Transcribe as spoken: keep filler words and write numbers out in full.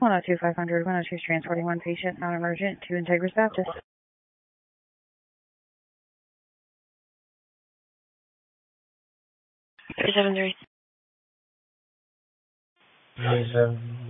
one oh two five hundred, one oh two is transporting one patient, non-emergent, to Integris Baptist. three seven three. three seven.